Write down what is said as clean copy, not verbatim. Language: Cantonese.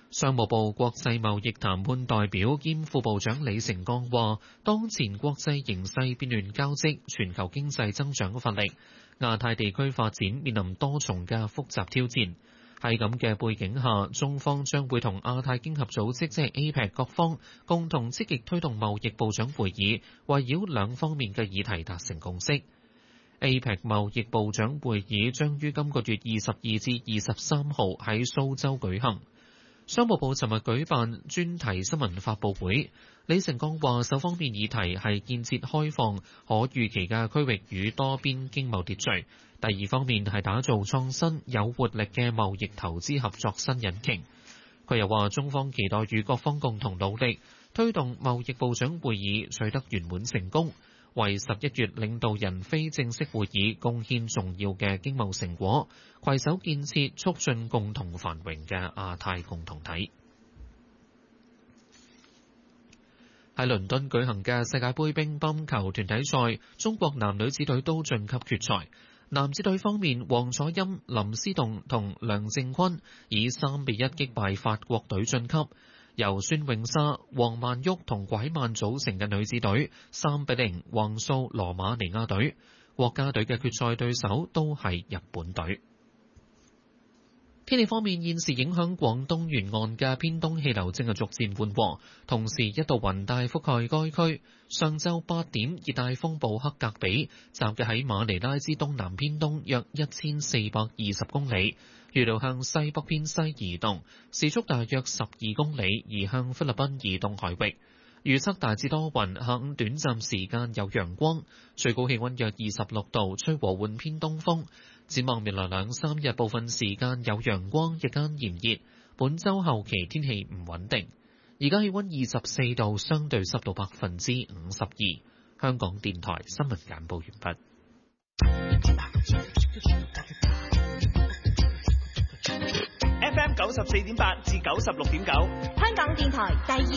商務部國際貿易談判代表兼副部長李成鋼話，當前國際形勢變亂交織，全球經濟增長乏力，亞太地區發展面臨多重嘅複雜挑戰。喺咁嘅背景下，中方將會同亞太經合組織即係 APEC 各方共同積極推動貿易部長會議，圍繞兩方面嘅議題達成共識。APEC 貿易部長會議將於今個月22至23號喺蘇州舉行。商務部尋日舉辦專題新聞發佈會，李成鋼話：首方面議題係建設開放、可預期嘅區域與多邊經貿秩序；第二方面係打造創新、有活力嘅貿易投資合作新引擎。佢又話：中方期待與各方共同努力，推動貿易部長會議取得圓滿成功，為11月領導人非正式會議貢獻重要嘅經貿成果，攜手建設促進共同繁榮嘅亞太共同體。喺倫敦舉行嘅世界盃乒乓球團體賽，中國男女子隊都晉級決賽。男子隊方面，王楚欽、林思棟同梁靖昆以3-1擊敗法國隊晉級。由孫穎莎、黃曼玉同拐曼組成嘅女子隊3-0橫掃羅馬尼亞隊。國家隊嘅決賽對手都係日本隊。天氣方面，現時影響廣東沿岸嘅偏東氣流正係逐漸緩和，同時一道雲帶覆蓋該區。上晝8點，熱帶風暴克格比集結喺馬尼拉之東南偏東約1420公里，預料向西北偏西移動，時速大約12公里，移向菲律賓移動海域。預測大致多雲，下午短暫時間有陽光，最高氣溫約26度，吹和緩偏東風。展望未來2-3日，部分時間有陽光，日間炎熱。本週後期天氣唔穩定。而家氣溫24度，相對濕度52%。香港電台新聞簡報完畢。 FM 94.8至96.9， 香港電台第二